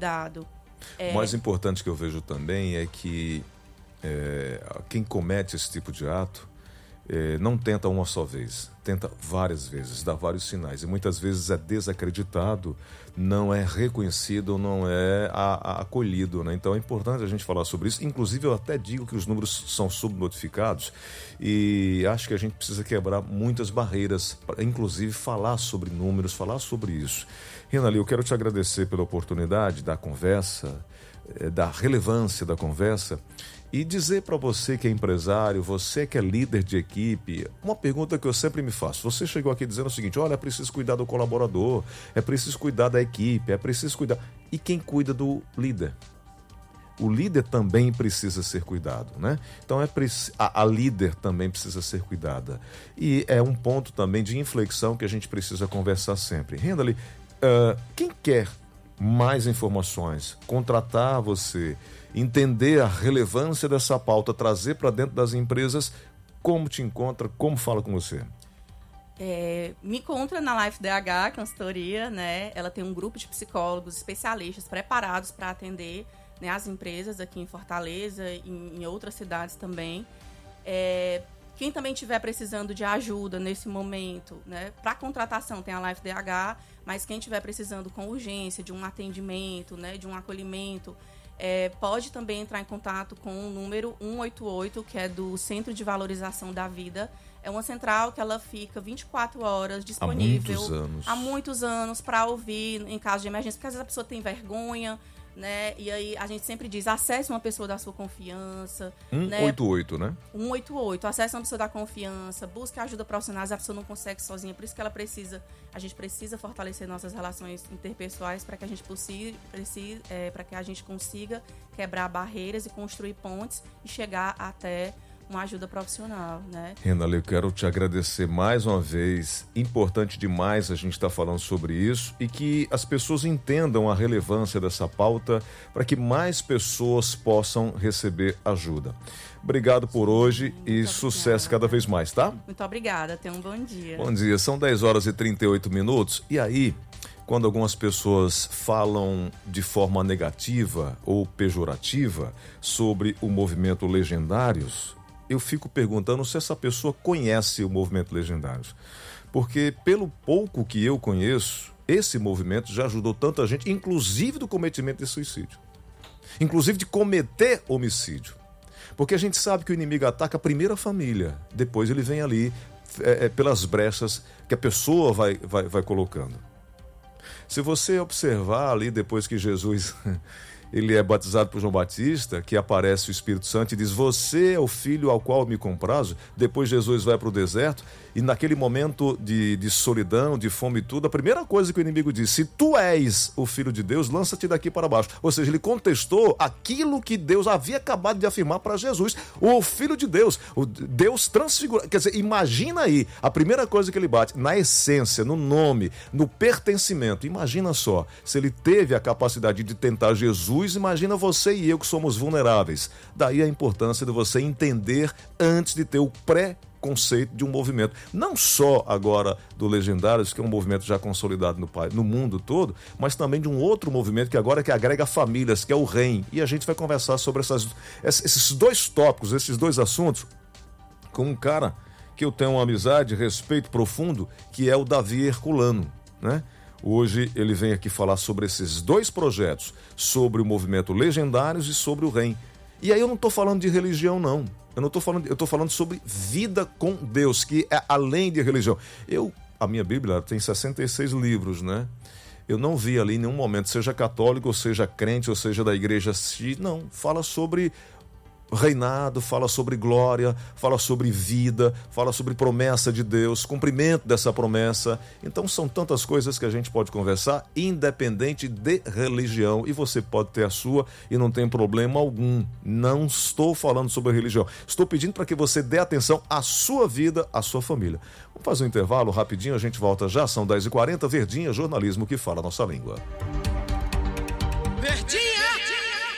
cuidado. O mais importante que eu vejo também é que quem comete esse tipo de ato não tenta uma só vez, tenta várias vezes, dá vários sinais e muitas vezes é desacreditado, não é reconhecido, não é acolhido, né? Então é importante a gente falar sobre isso. Inclusive eu até digo que os números são subnotificados e acho que a gente precisa quebrar muitas barreiras, inclusive falar sobre números, falar sobre isso. Renali, eu quero te agradecer pela oportunidade da conversa, da relevância da conversa. E dizer para você que é empresário, você que é líder de equipe, uma pergunta que eu sempre me faço. Você chegou aqui dizendo o seguinte: olha, é preciso cuidar do colaborador, é preciso cuidar da equipe, é preciso cuidar... E quem cuida do líder? O líder também precisa ser cuidado, né? Então a líder também precisa ser cuidada. E é um ponto também de inflexão que a gente precisa conversar sempre. Renali, quem quer mais informações, contratar você, entender a relevância dessa pauta, trazer para dentro das empresas, como te encontra, como fala com você? Me encontra na LifeDH Consultoria, né? Ela tem um grupo de psicólogos especialistas preparados para atender, né, as empresas aqui em Fortaleza e em outras cidades também. Quem também estiver precisando de ajuda nesse momento, né, para contratação tem a LifeDH, mas quem estiver precisando com urgência de um atendimento, né, de um acolhimento, pode também entrar em contato com o número 188, que é do Centro de Valorização da Vida. É uma central que ela fica 24 horas disponível. Há muitos anos para ouvir em caso de emergência, porque às vezes a pessoa tem vergonha, né? E aí a gente sempre diz, acesse uma pessoa da sua confiança. 188, né? 188, acesse uma pessoa da confiança, busque ajuda profissional, a pessoa não consegue sozinha, por isso que a gente precisa fortalecer nossas relações interpessoais para que a gente para que a gente consiga quebrar barreiras e construir pontes e chegar até uma ajuda profissional, né? Renali, eu quero te agradecer mais uma vez. Importante demais a gente estar falando sobre isso e que as pessoas entendam a relevância dessa pauta para que mais pessoas possam receber ajuda. Obrigado por hoje e sucesso cada vez mais, tá? Muito obrigada, tenha um bom dia. Bom dia, são 10 horas e 38 minutos e aí, quando algumas pessoas falam de forma negativa ou pejorativa sobre o movimento Legendários, eu fico perguntando se essa pessoa conhece o movimento Legendários. Porque pelo pouco que eu conheço, esse movimento já ajudou tanta gente, inclusive do cometimento de suicídio. Inclusive de cometer homicídio. Porque a gente sabe que o inimigo ataca primeiro a família, depois ele vem ali pelas brechas que a pessoa vai colocando. Se você observar ali depois que Jesus... ele é batizado por João Batista, que aparece o Espírito Santo e diz: você é o filho ao qual me comprazo. Depois Jesus vai para o deserto e naquele momento de solidão, de fome e tudo, a primeira coisa que o inimigo diz: se tu és o filho de Deus, lança-te daqui para baixo. Ou seja, ele contestou aquilo que Deus havia acabado de afirmar para Jesus, o filho de Deus, o Deus transfigurado. Quer dizer, imagina aí, a primeira coisa que ele bate, na essência, no nome, no pertencimento. Imagina só, se ele teve a capacidade de tentar Jesus, imagina você e eu que somos vulneráveis. Daí a importância de você entender antes de ter o pré-conceito de um movimento. Não só agora do Legendários, que é um movimento já consolidado no mundo todo, mas também de um outro movimento que agora que agrega famílias, que é o REM. E a gente vai conversar sobre esses dois tópicos, esses dois assuntos, com um cara que eu tenho uma amizade, respeito profundo, que é o Davi Herculano, né? Hoje ele vem aqui falar sobre esses dois projetos, sobre o movimento Legendários e sobre o REM. E aí eu não estou falando de religião, não. Eu estou falando sobre vida com Deus, que é além de religião. A minha Bíblia tem 66 livros, né? Eu não vi ali em nenhum momento, seja católico, ou seja crente, ou seja da igreja, não. Fala sobre reinado, fala sobre glória, fala sobre vida, fala sobre promessa de Deus, cumprimento dessa promessa. Então são tantas coisas que a gente pode conversar, independente de religião, e você pode ter a sua e não tem problema algum. Não estou falando sobre religião, estou pedindo para que você dê atenção à sua vida, à sua família. Vamos fazer um intervalo rapidinho, a gente volta já, são 10h40, Verdinha, jornalismo que fala a nossa língua.